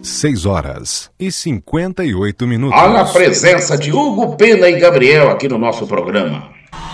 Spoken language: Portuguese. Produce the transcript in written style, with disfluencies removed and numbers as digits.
6h58. Olha a presença de Hugo Pena e Gabriel aqui no nosso programa.